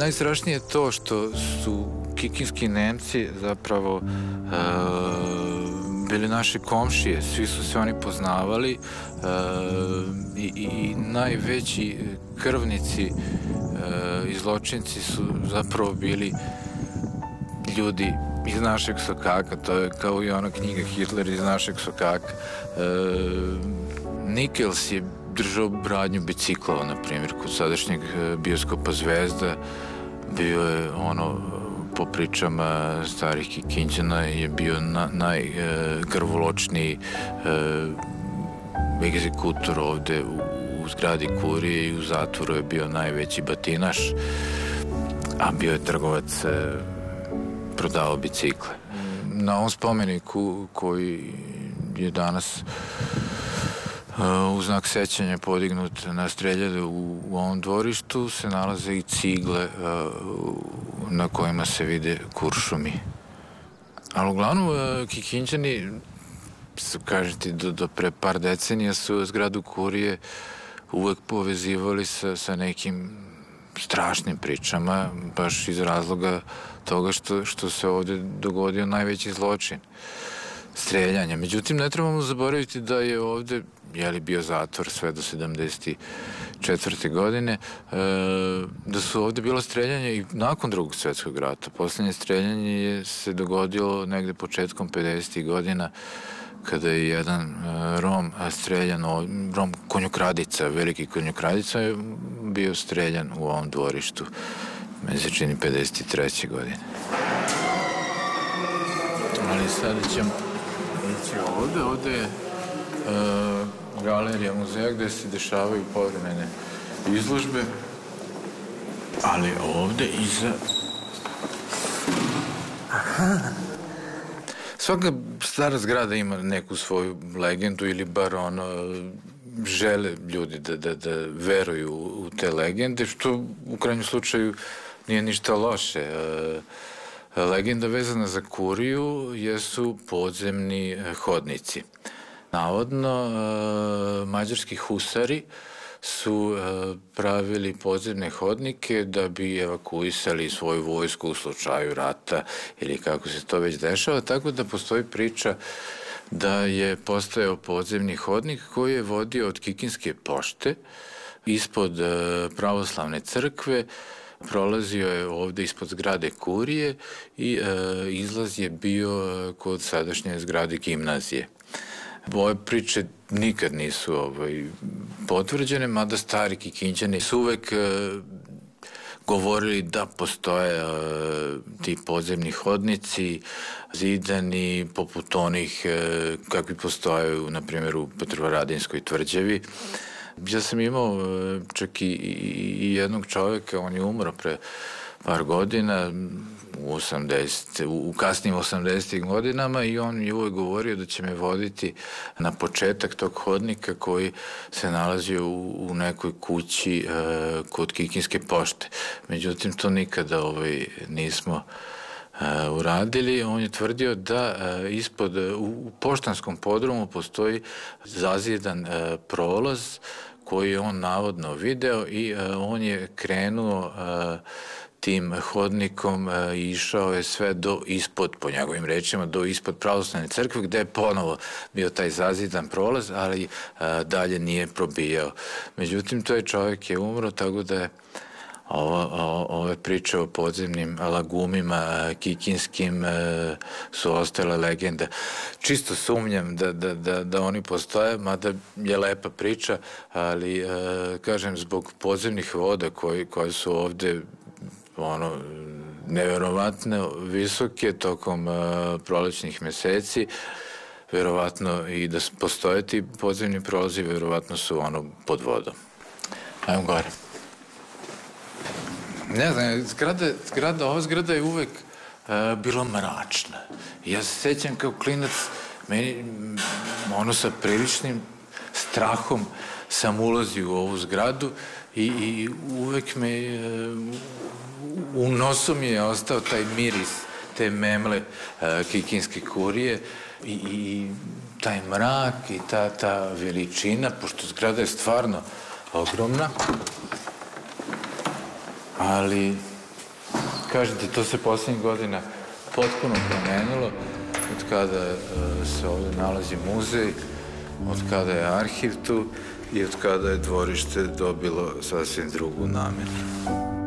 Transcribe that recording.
Najstrašnije je to što su kikinski Nemci zapravo bili naši komšije, svi su se oni poznavali i najveći krvnici i zločinci su zapravo bili ljudi iz našeg sokaka, to je kao i ona knjiga Hitler iz našeg sokaka. Nikels je držao radnju biciklova, na primjer, kod sadašnjeg bioskopa Zvezda. Bio je po pričama starih Kikinđana je bio najkrvoločniji egzekutor ovde u zgradi Kurije i u zatvoru je bio najveći batinaš, a bio je trgovac, prodao bicikle. Na ovom spomeniku koji je danas u znak sećanja podignut na streljade u ovom dvorištu se nalaze i cigle na kojima se vide kuršumi. Ali uglavnom Kikinđani, kažete, do pre par decenija su zgradu Kurije uvek povezivali sa nekim strašnim pričama, baš iz razloga toga što se ovde dogodio najveći zločin, streljanja. Međutim, ne trebamo zaboraviti da je ovde bio zatvor sve do 1974. godine, da su ovde bilo streljanja i nakon Drugog svetskog rata. Poslednje streljanje se dogodilo negde početkom 50. godina kada je jedan Rom streljan, Rom konjokradica, veliki konjokradica je bio streljan u ovom dvorištu, meni se čini 53. godine. Ali sada ćemo ići ovde je galerija muzeja gde se dešavaju povremene izložbe, ali ovde iza... Aha! Svaka stara zgrada ima neku svoju legendu ili bar žele ljudi da veruju u te legende, što u krajnjem slučaju nije ništa loše. Legenda vezana za Kuriju jesu podzemni hodnici. Navodno, mađarski husari su pravili podzemne hodnike da bi evakuisali svoju vojsku u slučaju rata ili kako se to već dešava, tako da postoji priča da je postojao podzemni hodnik koji je vodio od Kikinske pošte ispod pravoslavne crkve, prolazio je ovde ispod zgrade Kurije i izlaz je bio kod sadašnje zgrade gimnazije. Ove priče nikad nisu potvrđene, mada stari Kikinđani su uvek govorili da postoje ti podzemni hodnici, zidani, poput onih kakvi postoje, na primjer, u Petrovaradinskoj tvrđavi. Ja sam imao čak i jednog čoveka, on je umro pre par godina, u kasnim 80. godinama i on je uvek govorio da će me voditi na početak tog hodnika koji se nalazio u nekoj kući kod Kikinske pošte. Međutim, to nikada nismo uradili. On je tvrdio da u poštanskom podrumu postoji zazidan prolaz koji je on navodno video i on je krenuo tim hodnikom i išao je sve do ispod, po njegovim rečima, do ispod pravoslavne crkve, gde je ponovo bio taj zazidan prolaz, ali dalje nije probijao. Međutim, taj čovjek je umro, tako da je ove priče o podzemnim lagumima kikinskim su ostale legenda. Čisto sumnjam da oni postoje, mada je lepa priča, ali kažem, zbog podzemnih voda koje su ovde neverovatno visoke tokom prolećnih meseci, verovatno i da postoje ti podzemni prolazi, verovatno su pod vodom. Ajmo gore. Ne znam, ova zgrada je uvek bila mračna. Ja se sećam kao klinac, meni sa priličnim strahom sam ulazio u ovu zgradu i uvek u nosu mi je ostao taj miris te memle Kikinske Kurije i taj mrak i ta veličina, pošto zgrada je stvarno ogromna, ali kažete, to se poslednjih godina potpuno promenilo, od kada se ovde nalazi muzej, od kada je arhiv tu i od kada je dvorište dobilo sasvim drugu namenu.